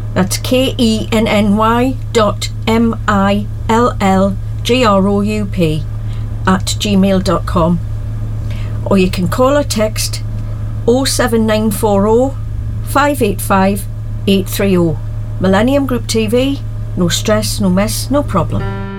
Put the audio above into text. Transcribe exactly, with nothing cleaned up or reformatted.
That's K E N N Y dot M I L L G R O U P at gmail dot com. Or you can call or text oh seven nine four oh, five eight five, eight three oh. Millennium Group T V, no stress, no mess, no problem.